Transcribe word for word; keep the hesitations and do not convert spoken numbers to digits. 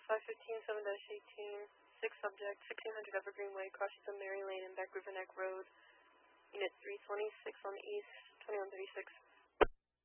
five fifteen, seven eighteen, six subject, sixteen hundred Evergreen Way, crossing to Mary Lane and Back River Neck Road. Unit three twenty-six on the east, twenty-one thirty-six.